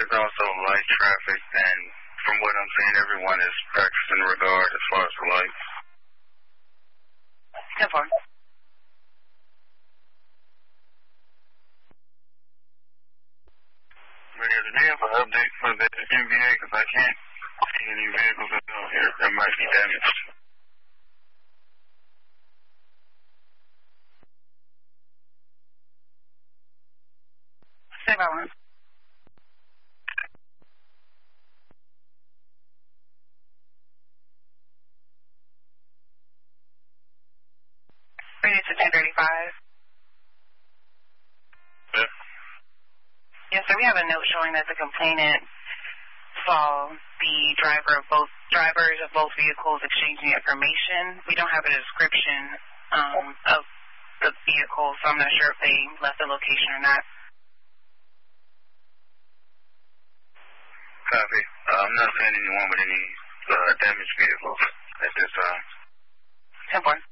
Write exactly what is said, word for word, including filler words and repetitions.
there's also light traffic, and from what I'm seeing, everyone is practicing regard as far as the lights. ten four. Ready as a day for update for the M V A, because I can't see any vehicles out here that might be damaged. Say that one. Ready to ten thirty-five. Yeah. Yes, sir. We have a note showing that the complainant saw the driver of both drivers of both vehicles exchanging information. We don't have a description um, of the vehicle, so I'm not sure if they left the location or not. Copy. Uh, I'm not seeing anyone with any uh, damaged vehicles at this time. ten four.